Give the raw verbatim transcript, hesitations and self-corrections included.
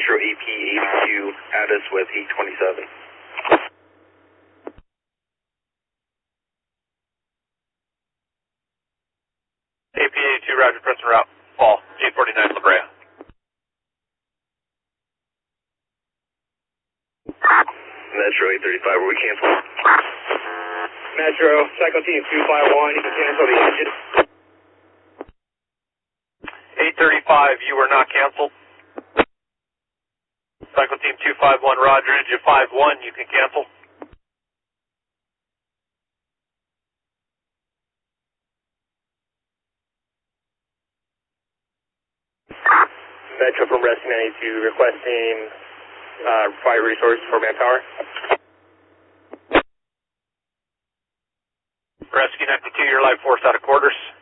Metro A P eighty-two, add us with eight twenty-seven. A P eighty-two, Roger, press en route. Fall, eight forty-nine La Brea. Metro eight thirty-five, were we canceled? Metro, Cycle Team two five one, you can cancel the engine. eight thirty-five, you were not canceled. Cycle Team two five one, Roger, engine five one, you can cancel. Metro from Rescue ninety-two, requesting uh, fire resource for manpower. Rescue ninety-two, your live force out of quarters.